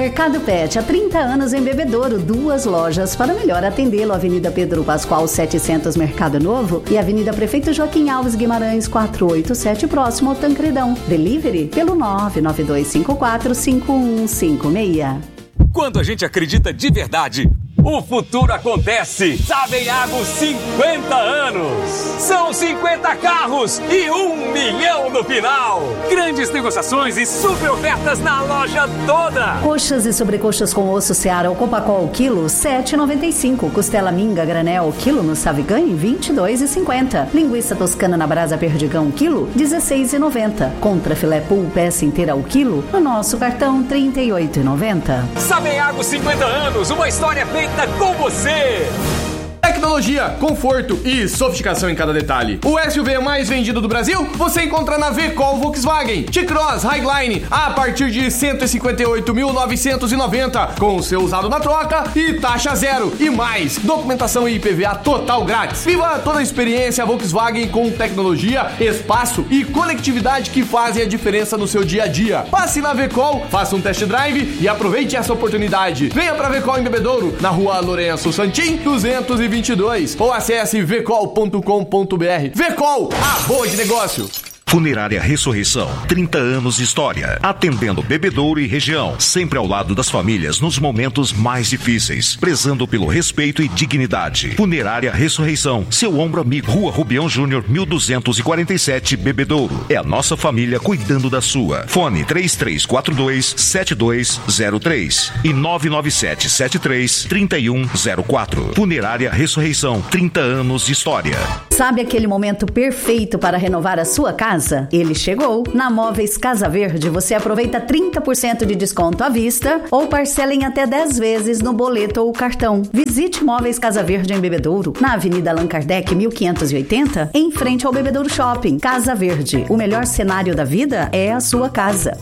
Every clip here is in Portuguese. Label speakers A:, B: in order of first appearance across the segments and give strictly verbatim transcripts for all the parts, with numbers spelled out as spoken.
A: Mercado Pet, há trinta anos em Bebedouro, duas lojas para melhor atendê-lo. Avenida Pedro Pascoal setecentos, Mercado Novo, e Avenida Prefeito Joaquim Alves Guimarães quatrocentos e oitenta e sete, próximo ao Tancredão. Delivery pelo nove nove dois cinco quatro cinco um cinco seis.
B: Quando a gente acredita de verdade, o futuro acontece. Sabenhago cinquenta anos. São cinquenta carros e um milhão no final. Grandes negociações e super ofertas na loja toda.
A: Coxas e sobrecoxas com osso Seara ou Copacol quilo sete reais e noventa e cinco. Costela minga granel quilo no Savigan vinte e dois reais e cinquenta centavos. Linguiça toscana na brasa Perdigão quilo dezesseis reais e noventa centavos. Contra filé pool peça inteira ao quilo no nosso cartão trinta e oito reais e noventa centavos.
B: Sabenhago cinquenta anos, uma história feita com você.
C: Tecnologia, conforto e sofisticação em cada detalhe. O S U V mais vendido do Brasil você encontra na V-Col Volkswagen. T-Cross Highline a partir de cento e cinquenta e oito mil novecentos e noventa com o seu usado na troca e taxa zero. E mais, documentação e I P V A total grátis. Viva toda a experiência Volkswagen com tecnologia, espaço e conectividade que fazem a diferença no seu dia a dia. Passe na V-Col, faça um test drive e aproveite essa oportunidade. Venha pra V-Col em Bebedouro, na rua Lourenço Santim, duzentos e vinte e dois, ou acesse v col ponto com ponto b r. V-Col, a boa de negócio.
D: Funerária Ressurreição, trinta anos de história, atendendo Bebedouro e região, sempre ao lado das famílias nos momentos mais difíceis, prezando pelo respeito e dignidade. Funerária Ressurreição, seu ombro amigo, Rua Rubião Júnior, mil duzentos e quarenta e sete, Bebedouro. É a nossa família cuidando da sua. Fone três três quatro dois, sete dois zero três e nove nove sete sete três, três um zero quatro. Funerária Ressurreição, trinta anos de história.
A: Sabe aquele momento perfeito para renovar a sua casa? Ele chegou. Na Móveis Casa Verde você aproveita trinta por cento de desconto à vista ou parcela em até dez vezes no boleto ou cartão. Visite Móveis Casa Verde em Bebedouro, na Avenida Allan Kardec mil quinhentos e oitenta, em frente ao Bebedouro Shopping. Casa Verde, o melhor cenário da vida é a sua casa.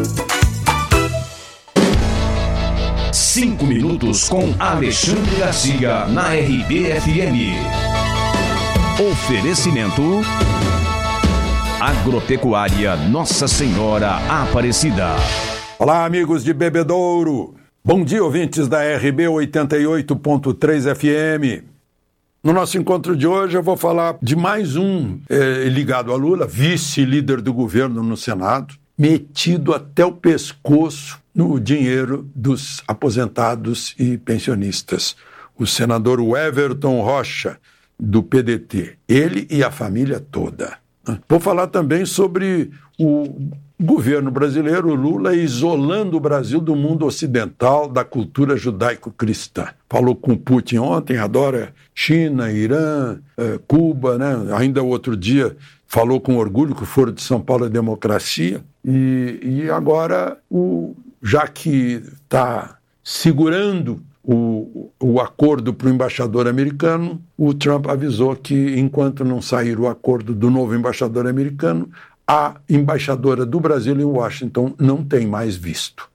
E: Cinco minutos com Alexandre Garcia na R B F M. Oferecimento Agropecuária Nossa Senhora Aparecida.
F: Olá, amigos de Bebedouro. Bom dia, ouvintes da R B oitenta e oito ponto três F M. No nosso encontro de hoje eu vou falar de mais um é, ligado a Lula, vice-líder do governo no Senado, metido até o pescoço no dinheiro dos aposentados e pensionistas. O senador Everton Rocha, do P D T. Ele e a família toda. Vou falar também sobre o governo brasileiro, Lula, isolando o Brasil do mundo ocidental, da cultura judaico-cristã. Falou com Putin ontem, adora China, Irã, eh, Cuba, né? Ainda outro dia falou com orgulho que o Foro de São Paulo é democracia. E, e agora, o, já que está segurando O, o acordo para o embaixador americano, o Trump avisou que, enquanto não sair o acordo do novo embaixador americano, a embaixadora do Brasil em Washington não tem mais visto.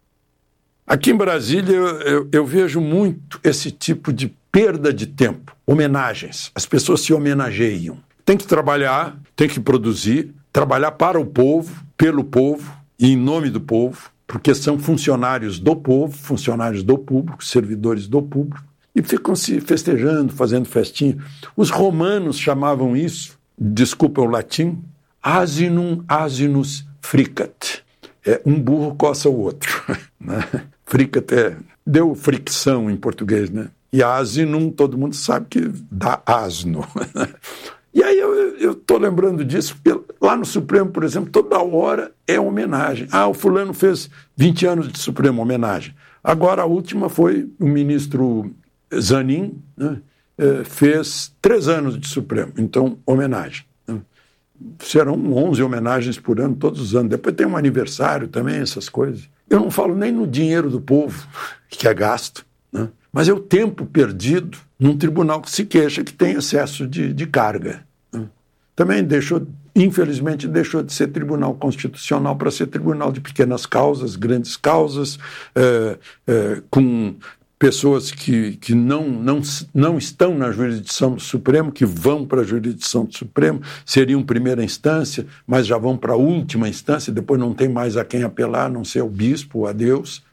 F: Aqui em Brasília, eu, eu, eu vejo muito esse tipo de perda de tempo, homenagens. As pessoas se homenageiam. Tem que trabalhar, tem que produzir, trabalhar para o povo, pelo povo e em nome do povo, porque são funcionários do povo, funcionários do público, servidores do público, e ficam se festejando, fazendo festinha. Os romanos chamavam isso, desculpa o latim, asinum asinus fricat. É, um burro coça o outro. Né? Fricat é, deu fricção em português, né? E asinum, todo mundo sabe que dá asno. E aí eu estou lembrando disso, porque lá no Supremo, por exemplo, toda hora é homenagem. Ah, o fulano fez vinte anos de Supremo, homenagem. Agora a última foi o ministro Zanin, né, fez três anos de Supremo, então homenagem. Né. Serão onze homenagens por ano, todos os anos. Depois tem um aniversário também, essas coisas. Eu não falo nem no dinheiro do povo, que é gasto, né, mas é o tempo perdido num tribunal que se queixa que tem excesso de, de carga. Né. Também deixou, infelizmente, deixou de ser tribunal constitucional para ser tribunal de pequenas causas, grandes causas, é, é, com pessoas que, que não, não, não estão na jurisdição do Supremo, que vão para a jurisdição do Supremo, seriam primeira instância, mas já vão para a última instância, depois não tem mais a quem apelar, a não ser o bispo, a Deus. Né?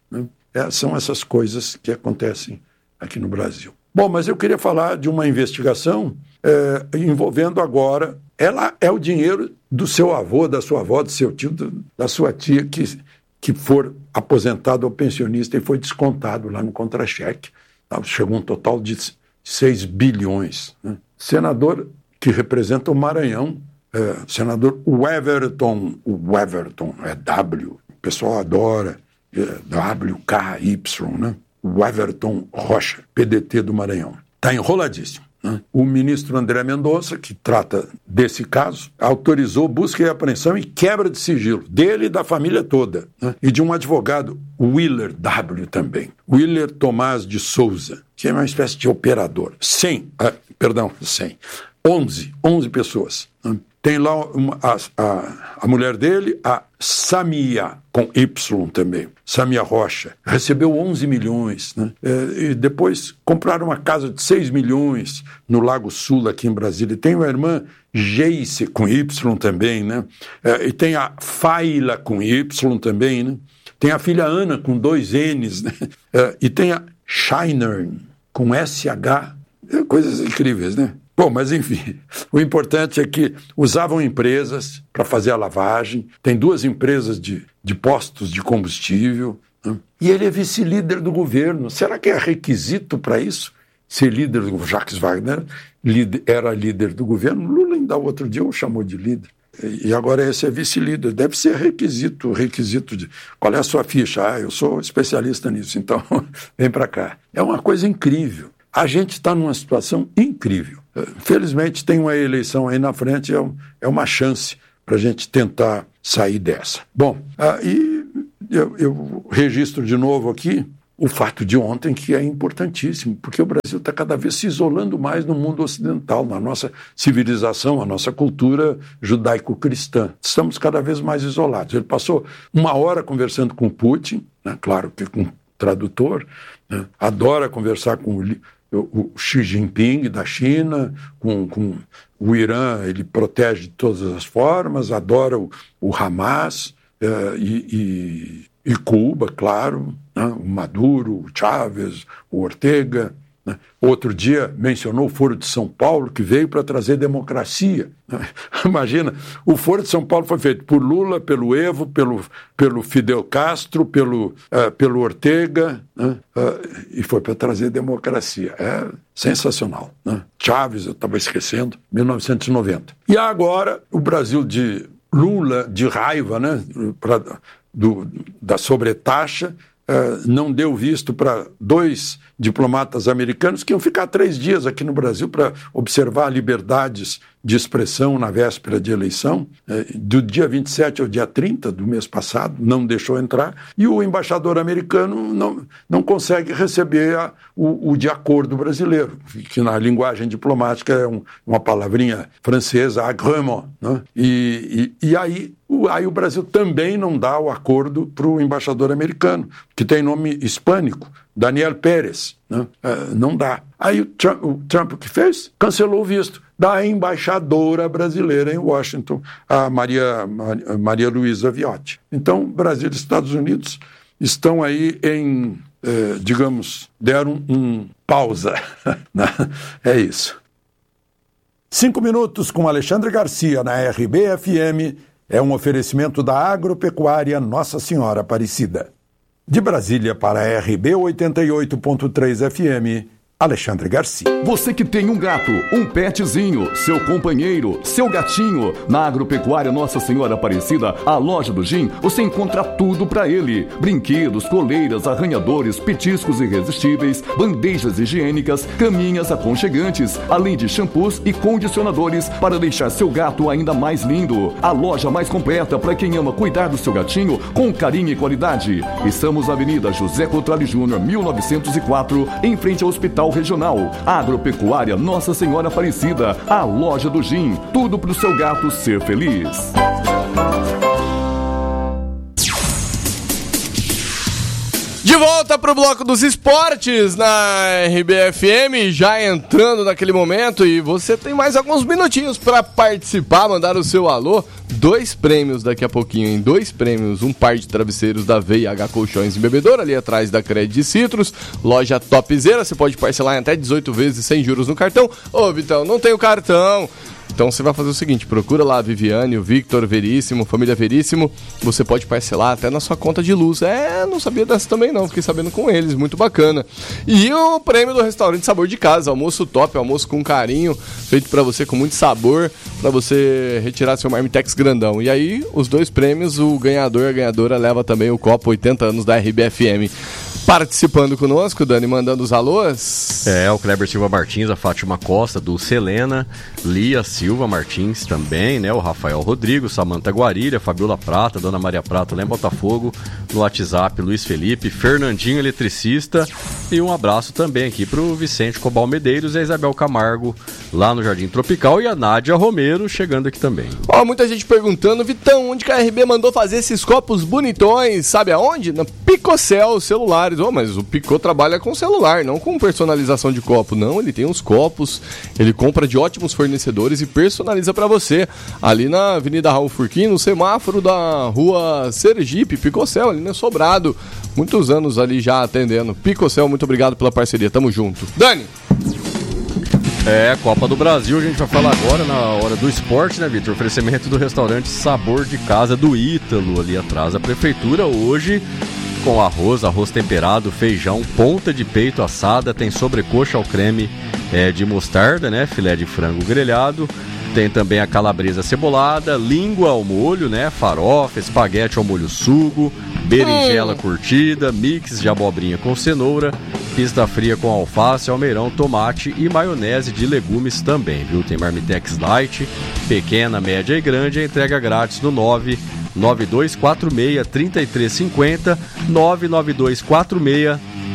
F: É, são essas coisas que acontecem aqui no Brasil. Bom, mas eu queria falar de uma investigação é, envolvendo agora, ela é o dinheiro do seu avô, da sua avó, do seu tio, do, da sua tia, que, que for aposentado ou pensionista e foi descontado lá no contra-cheque. Tá? Chegou um total de seis bilhões. Né? Senador que representa o Maranhão, é, senador Weverton, o Weverton é W, o pessoal adora, é, W K Y, né? Weverton Rocha, P D T do Maranhão. Está enroladíssimo. Né? O ministro André Mendonça, que trata desse caso, autorizou busca e apreensão e quebra de sigilo dele e da família toda. Né? E de um advogado, Willer W. também. Willer Tomás de Souza, que é uma espécie de operador. cem, ah, perdão, cem. onze, onze pessoas. Né? Tem lá uma, a, a, a mulher dele, a Samia, com Y também, Samia Rocha, recebeu onze milhões, né? É, e depois compraram uma casa de seis milhões no Lago Sul, aqui em Brasília. Tem uma irmã Geice, com Y também, né? É, e tem a Faila, com Y também, né? Tem a filha Ana, com dois N's, né? É, e tem a Shiner, com S H, é, coisas incríveis, né? Bom, mas enfim, o importante é que usavam empresas para fazer a lavagem, tem duas empresas de, de postos de combustível, né? E ele é vice-líder do governo. Será que é requisito para isso? Ser líder do Jacques Wagner líder, era líder do governo, Lula ainda outro dia o chamou de líder. E agora esse é vice-líder. Deve ser requisito, requisito de... Qual é a sua ficha? Ah, eu sou especialista nisso, então vem para cá. É uma coisa incrível. A gente está numa situação incrível. Felizmente tem uma eleição aí na frente, é, um, é uma chance para a gente tentar sair dessa. Bom, aí eu, eu registro de novo aqui o fato de ontem, que é importantíssimo, porque o Brasil está cada vez se isolando mais no mundo ocidental, na nossa civilização, a nossa cultura judaico-cristã. Estamos cada vez mais isolados. Ele passou uma hora conversando com o Putin, né, claro que com tradutor, né, adora conversar com o o Xi Jinping da China, com, com o Irã, ele protege de todas as formas, adora o, o Hamas eh, e, e, e Cuba, claro, né? O Maduro, o Chávez, o Ortega. Né? Outro dia mencionou o Foro de São Paulo, que veio para trazer democracia. Né? Imagina, o Foro de São Paulo foi feito por Lula, pelo Evo, pelo, pelo Fidel Castro, pelo, uh, pelo Ortega, né? uh, e foi para trazer democracia. É sensacional. Né? Chávez, eu estava esquecendo, mil novecentos e noventa. E agora, o Brasil de Lula, de raiva, né? pra, do, da sobretaxa, uh, não deu visto para dois diplomatas americanos que iam ficar três dias aqui no Brasil para observar liberdades de expressão na véspera de eleição, do dia vinte e sete ao dia trinta do mês passado, não deixou entrar, e o embaixador americano não, não consegue receber a, o, o de acordo brasileiro, que na linguagem diplomática é um, uma palavrinha francesa, agrément, né? e, e, e aí, o, aí o Brasil também não dá o acordo para o embaixador americano, que tem nome hispânico, Daniel Pérez, né? uh, não dá. Aí o Trump, o Trump o que fez? Cancelou o visto da embaixadora brasileira em Washington, a Maria, Maria Luísa Viotti. Então, Brasil e Estados Unidos estão aí em, eh, digamos, deram um pausa. É isso. Cinco minutos com Alexandre Garcia na R B F M é um oferecimento da Agropecuária Nossa Senhora Aparecida. De Brasília para a R B oitenta e oito ponto três F M, Alexandre Garcia.
E: Você que tem um gato, um petzinho, seu companheiro, seu gatinho, na Agropecuária Nossa Senhora Aparecida, a loja do Jim, você encontra tudo pra ele. Brinquedos, coleiras, arranhadores, petiscos irresistíveis, bandejas higiênicas, caminhas aconchegantes, além de shampoos e condicionadores para deixar seu gato ainda mais lindo. A loja mais completa para quem ama cuidar do seu gatinho com carinho e qualidade. Estamos na Avenida José Cotrali Júnior, mil novecentos e quatro, em frente ao Hospital Regional. Agropecuária Nossa Senhora Aparecida, a loja do Jim. Tudo pro seu gato ser feliz.
C: De volta pro bloco dos esportes na R B F M, já entrando naquele momento, e você tem mais alguns minutinhos para participar, mandar o seu alô. Dois prêmios daqui a pouquinho, hein? Dois prêmios, um par de travesseiros da V e H Colchões e Bebedouro, ali atrás da Credit Citrus, loja topzera, você pode parcelar em até dezoito vezes sem juros no cartão. Ô, Vitão, não tem o cartão. Então você vai fazer o seguinte, procura lá a Viviane, o Victor, Veríssimo, família Veríssimo, você pode parcelar até na sua conta de luz. É, não sabia dessa também não, fiquei sabendo com eles, muito bacana. E o prêmio do restaurante Sabor de Casa, almoço top, almoço com carinho, feito pra você com muito sabor, pra você retirar seu Marmitex grandão. E aí, os dois prêmios, o ganhador e a ganhadora leva também o copo oitenta anos da R B F M. Participando conosco, Dani, mandando os alôs.
G: É, o Kleber Silva Martins, a Fátima Costa, do Selena, Lia Silva Martins também, né? O Rafael Rodrigo, Samanta Guarilha, Fabiola Prata, Dona Maria Prata, lá em Botafogo, no WhatsApp, Luiz Felipe, Fernandinho Eletricista, e um abraço também aqui pro Vicente Cobal Medeiros e a Isabel Camargo, lá no Jardim Tropical, e a Nádia Romero chegando aqui também.
C: Ó, muita gente perguntando, Vitão, onde que a R B mandou fazer esses copos bonitões? Sabe aonde? Na Picocel Celulares. Oh, mas o Picô trabalha com celular, não com personalização de copo. Não, ele tem uns copos, ele compra de ótimos fornecedores e personaliza pra você. Ali na Avenida Raul Furquim, no semáforo da Rua Sergipe, Picocel, ali no Sobrado. Muitos anos ali já atendendo. Picocel, muito obrigado pela parceria, tamo junto. Dani!
G: É, Copa do Brasil, a gente vai falar agora na hora do esporte, né, Vitor? Oferecimento do restaurante Sabor de Casa do Ítalo, ali atrás da prefeitura, hoje com arroz, arroz temperado, feijão, ponta de peito assada, tem sobrecoxa ao creme é, de mostarda, né, filé de frango grelhado, tem também a calabresa cebolada, língua ao molho, né, farofa, espaguete ao molho sugo, berinjela curtida, mix de abobrinha com cenoura, pista fria com alface, almeirão, tomate e maionese de legumes também, viu? Tem Marmitex Light, pequena, média e grande, a entrega grátis no nove nove dois quatro seis, três três cinco zero, nove nove dois quatro seis,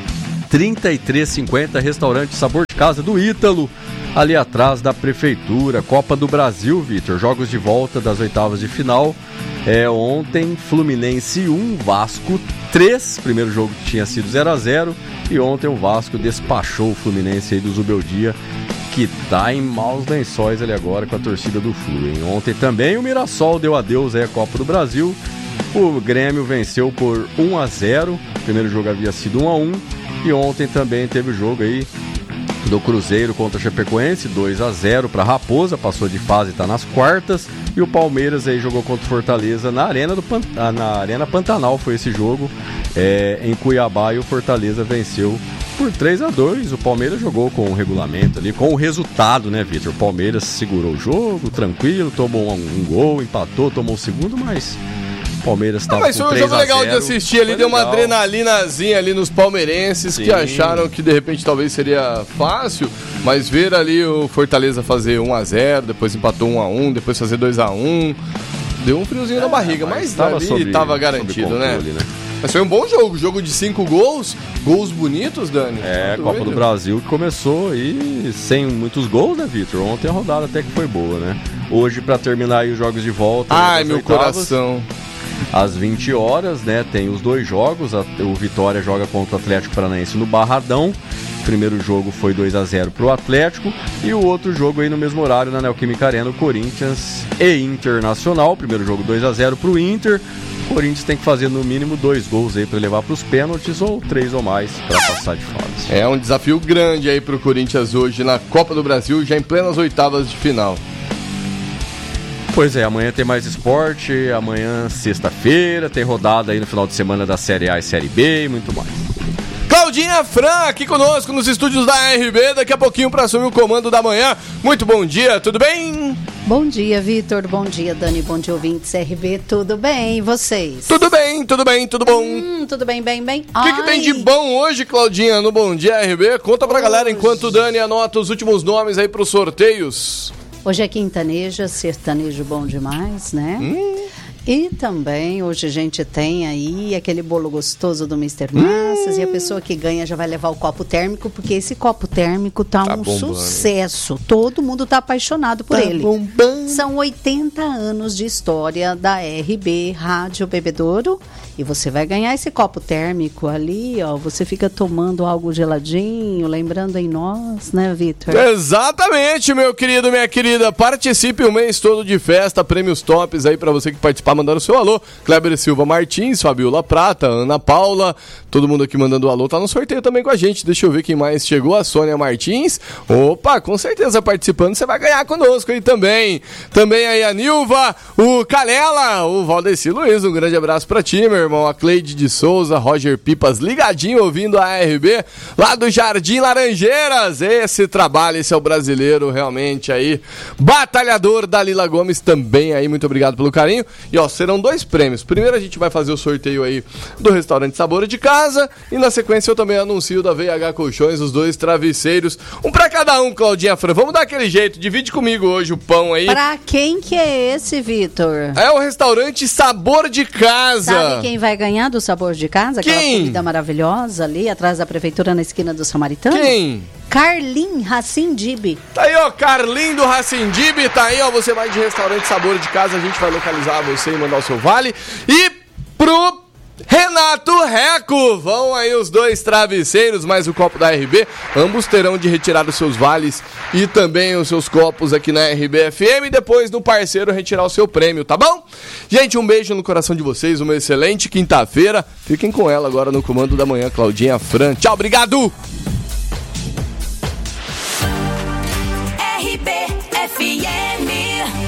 G: três três cinco zero, restaurante Sabor de Casa do Ítalo, ali atrás da prefeitura. Copa do Brasil, Vitor, jogos de volta das oitavas de final. É, ontem, Fluminense um, Vasco três, primeiro jogo que tinha sido zero a zero, e ontem o Vasco despachou o Fluminense aí do Zubeldia, que tá em maus lençóis ali agora com a torcida do Flu, hein? Ontem também o Mirassol deu adeus aí à Copa do Brasil, o Grêmio venceu por um a zero, o primeiro jogo havia sido um a um, e ontem também teve o jogo aí do Cruzeiro contra a Chapecoense, dois a zero para Raposa, passou de fase e está nas quartas, e o Palmeiras aí jogou contra o Fortaleza na Arena, do Pan... na Arena Pantanal, foi esse jogo, é, em Cuiabá, e o Fortaleza venceu por três a dois, o Palmeiras jogou com o regulamento ali, com o resultado, né, Vitor? O Palmeiras segurou o jogo, tranquilo, tomou um, um gol, empatou, tomou o segundo, mas o Palmeiras estava com três a zero. Mas foi um jogo legal
C: de assistir ali, deu uma adrenalinazinha ali nos palmeirenses, sim, que acharam que de repente talvez seria fácil, mas ver ali o Fortaleza fazer um a zero, depois empatou um a um, depois fazer dois a um, deu um friozinho é, na barriga, mas, mas ali sobre, tava garantido, né? né? Mas foi um bom jogo, jogo de cinco gols, gols bonitos, Dani.
G: É, Copa do Brasil que começou aí sem muitos gols, né, Vitor? Ontem a rodada até que foi boa, né? Hoje, pra terminar aí os jogos de volta...
C: Ai, meu oitavas, coração!
G: Às vinte horas, né, tem os dois jogos, o Vitória joga contra o Atlético Paranaense no Barradão. O primeiro jogo foi dois a zero pro Atlético, e o outro jogo aí no mesmo horário na Neoquímica Arena, o Corinthians e Internacional. O primeiro jogo dois a zero pro Inter. O Corinthians tem que fazer no mínimo dois gols aí para levar para os pênaltis, ou três ou mais para passar de fase.
C: É um desafio grande aí pro Corinthians hoje na Copa do Brasil, já em plenas oitavas de final.
G: Pois é, amanhã tem mais esporte, amanhã sexta-feira, tem rodada aí no final de semana da Série A e Série B e muito mais.
C: Claudinha Fran aqui conosco nos estúdios da R B, daqui a pouquinho para assumir o comando da manhã. Muito bom dia, tudo bem?
A: Bom dia, Vitor, bom dia, Dani, bom dia, ouvintes R B, tudo bem, e vocês?
C: Tudo bem, tudo bem, tudo bom.
A: Hum, tudo bem, bem, bem.
C: O que, que tem de bom hoje, Claudinha, no Bom Dia R B? Conta pra hoje. Galera, enquanto o Dani anota os últimos nomes aí pros sorteios.
A: Hoje é quintaneja, sertanejo bom demais, né? Hum. E também hoje a gente tem aí aquele bolo gostoso do mister Massas hum. e a pessoa que ganha já vai levar o copo térmico, porque esse copo térmico tá, tá um bombando. Sucesso. Todo mundo tá apaixonado por tá ele. Bombando. São oitenta anos de história da R B Rádio Bebedouro e você vai ganhar esse copo térmico ali, ó. Você fica tomando algo geladinho, lembrando em nós, né, Vitor?
C: Exatamente, meu querido, minha querida. Participe o mês todo de festa, prêmios tops aí pra você que participar. Mandando o seu alô, Kleber Silva Martins, Fabiola Prata, Ana Paula, todo mundo aqui mandando o alô, tá no sorteio também com a gente. Deixa eu ver quem mais chegou, a Sônia Martins. Opa, com certeza participando, você vai ganhar conosco aí também. Também aí a Nilva, o Canela, o Valdeci Luiz, um grande abraço pra ti, meu irmão. A Cleide de Souza, Roger Pipas, ligadinho ouvindo a R B, lá do Jardim Laranjeiras. Esse trabalho, esse é o brasileiro realmente aí, batalhador. Dalila Gomes também aí, muito obrigado pelo carinho. E ó, serão dois prêmios. Primeiro a gente vai fazer o sorteio aí do restaurante Sabor de Casa e na sequência eu também anuncio da V H Colchões, os dois travesseiros. Um pra cada um, Claudinha Fran. Vamos dar aquele jeito, divide comigo hoje o pão aí.
A: Pra quem que é esse, Vitor?
C: É o restaurante Sabor de Casa.
A: Sabe quem vai ganhar do Sabor de Casa? Aquela
C: quem?
A: Comida maravilhosa ali atrás da prefeitura na esquina do Samaritano?
C: Quem?
A: Carlin Racindib.
C: Tá aí, ó, Carlin do Racindib, tá aí, ó, você vai de restaurante Sabor de Casa, a gente vai localizar você e mandar o seu vale. E pro Renato Reco, vão aí os dois travesseiros, mais o copo da R B, ambos terão de retirar os seus vales e também os seus copos aqui na R B F M, e depois do parceiro retirar o seu prêmio, tá bom? Gente, um beijo no coração de vocês, uma excelente quinta-feira, fiquem com ela agora no comando da manhã, Claudinha Fran. Tchau, obrigado!
H: R B F M.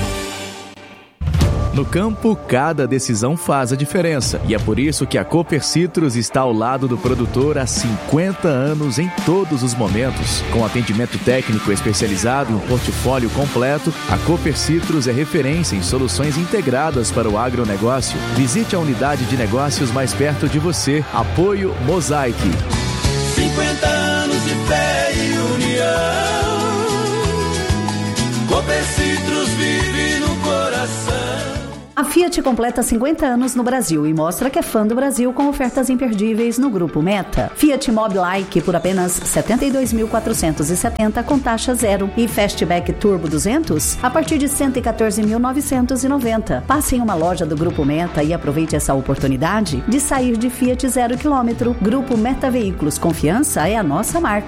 I: No campo, cada decisão faz a diferença. E é por isso que a Cooper Citrus está ao lado do produtor há cinquenta anos em todos os momentos. Com atendimento técnico especializado e um portfólio completo, a Cooper Citrus é referência em soluções integradas para o agronegócio. Visite a unidade de negócios mais perto de você. Apoio Mosaic.
J: cinquenta anos de fé e união. Cooper Citrus vive no coração.
A: A Fiat completa cinquenta anos no Brasil e mostra que é fã do Brasil com ofertas imperdíveis no Grupo Meta. Fiat Mobi Like por apenas setenta e dois mil quatrocentos e setenta com taxa zero e Fastback Turbo duzentos a partir de cento e quatorze mil novecentos e noventa. Passe em uma loja do Grupo Meta e aproveite essa oportunidade de sair de Fiat zero quilômetro. Grupo Meta Veículos, confiança é a nossa marca.